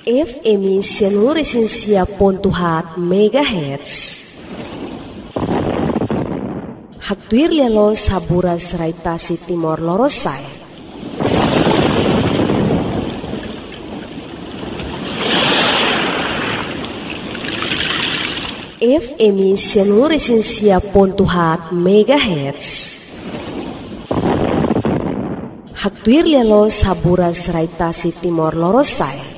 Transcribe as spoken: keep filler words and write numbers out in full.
F M Sianuresensia pontuhat megahertz. Haktuir lialo saburas raitasi Timor Lorosai. F M Sianuresensia pontuhat megahertz. Haktuir lialo saburas raitasi Timor Lorosai.